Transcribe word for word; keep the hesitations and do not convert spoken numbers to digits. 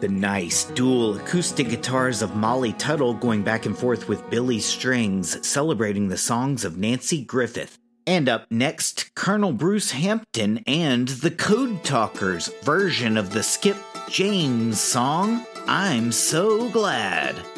The nice dual acoustic guitars of Molly Tuttle going back and forth with Billy Strings, celebrating the songs of Nancy Griffith. And up next, Colonel Bruce Hampton and the Code Talkers version of the Skip James song, I'm So Glad.